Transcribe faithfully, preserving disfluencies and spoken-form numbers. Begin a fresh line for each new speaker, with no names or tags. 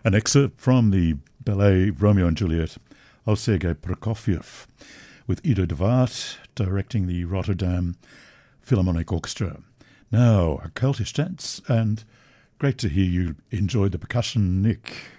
An excerpt from the ballet Romeo and Juliet of Sergei Prokofiev, with Ido de Waard directing the Rotterdam Philharmonic Orchestra. Now, a Celtic dance, and great to hear you enjoyed the percussion, Nick.